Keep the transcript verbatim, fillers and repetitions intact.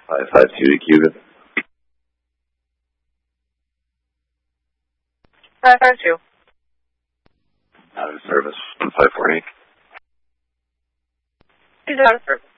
five five two to Cuban. five five two. Out of service, one five four eight. He's out of service.